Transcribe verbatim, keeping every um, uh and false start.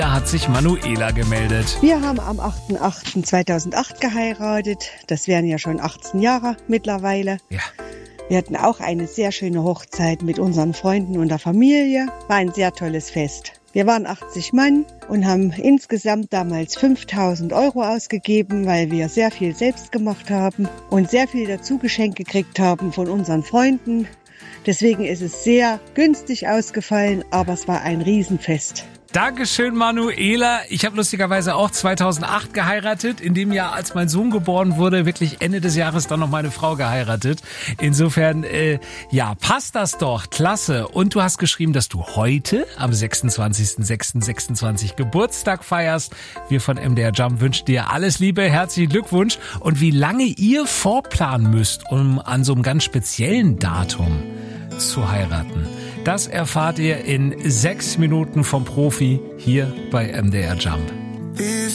Da hat sich Manuela gemeldet. Wir haben am achter achter zweitausendacht geheiratet. Das wären ja schon achtzehn Jahre mittlerweile. Ja. Wir hatten auch eine sehr schöne Hochzeit mit unseren Freunden und der Familie. War ein sehr tolles Fest. Wir waren achtzig Mann und haben insgesamt damals fünftausend Euro ausgegeben, weil wir sehr viel selbst gemacht haben und sehr viel dazu geschenkt gekriegt haben von unseren Freunden. Deswegen ist es sehr günstig ausgefallen, aber es war ein Riesenfest. Dankeschön, Manuela. Ich habe lustigerweise auch zweitausendacht geheiratet. In dem Jahr, als mein Sohn geboren wurde, wirklich Ende des Jahres dann noch meine Frau geheiratet. Insofern, äh, ja, passt das doch. Klasse. Und du hast geschrieben, dass du heute am sechsundzwanzigster sechster sechsundzwanzig Geburtstag feierst. Wir von M D R Jump wünschen dir alles Liebe, herzlichen Glückwunsch. Und wie lange ihr vorplanen müsst, um an so einem ganz speziellen Datum zu heiraten, das erfahrt ihr in sechs Minuten vom Profi hier bei M D R Jump.